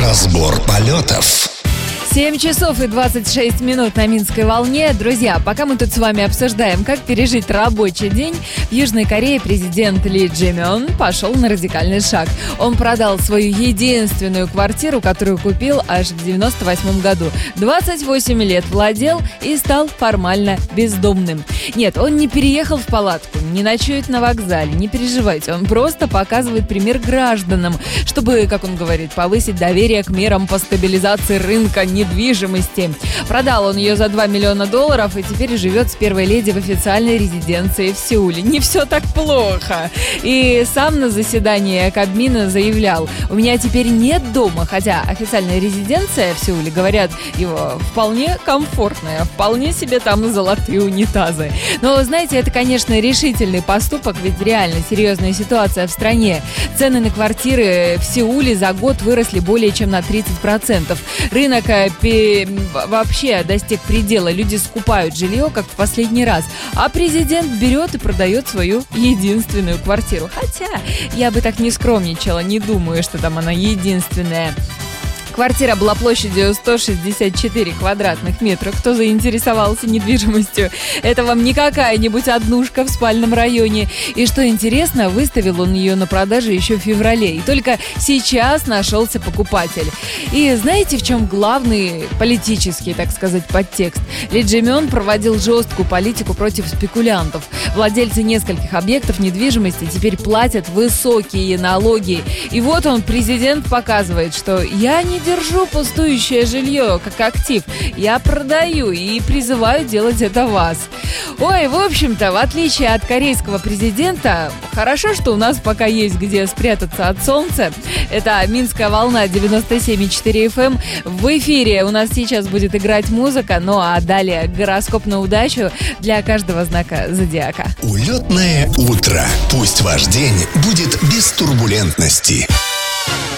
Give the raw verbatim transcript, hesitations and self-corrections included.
Разбор полетов. семь часов и двадцать шесть минут на Минской волне. Друзья, пока мы тут с вами обсуждаем, как пережить рабочий день, в Южной Корее президент Ли Джэ Мён пошел на радикальный шаг. Он продал свою единственную квартиру, которую купил аж в девяносто восьмом году. двадцать восемь лет владел и стал формально бездомным. Нет, он не переехал в палатку, не ночует на вокзале, не переживайте. Он просто показывает пример гражданам, чтобы, как он говорит, повысить доверие к мерам по стабилизации рынка недвижимости. Продал он ее за два миллиона долларов и теперь живет с первой леди в официальной резиденции в Сеуле. Не все так плохо. И сам на заседании Кабмина заявлял: у меня теперь нет дома, хотя официальная резиденция в Сеуле, говорят, его вполне комфортная, вполне себе там золотые унитазы. Но, знаете, это, конечно, решительный поступок, ведь реально серьезная ситуация в стране. Цены на квартиры в Сеуле за год выросли более чем на тридцать процентов. Рынок вообще достиг предела. Люди скупают жилье, как в последний раз. А президент берет и продает свою единственную квартиру. Хотя я бы так не скромничала, не думаю, что там она единственная. Квартира была площадью сто шестьдесят четыре квадратных метра. Кто заинтересовался недвижимостью? Это вам не какая-нибудь однушка в спальном районе. И что интересно, выставил он ее на продажу еще в феврале. И только сейчас нашелся покупатель. И знаете, в чем главный политический, так сказать, подтекст? Ли Джэ Мён проводил жесткую политику против спекулянтов. Владельцы нескольких объектов недвижимости теперь платят высокие налоги. И вот он, президент, показывает, что я не держу пустующее жилье как актив. Я продаю и призываю делать это вас. Ой, в общем-то, в отличие от корейского президента, хорошо, что у нас пока есть где спрятаться от солнца. Это Минская волна девяносто семь и четыре эф эм. В эфире у нас сейчас будет играть музыка, ну а далее гороскоп на удачу для каждого знака зодиака. Улетное утро. Пусть ваш день будет без турбулентности.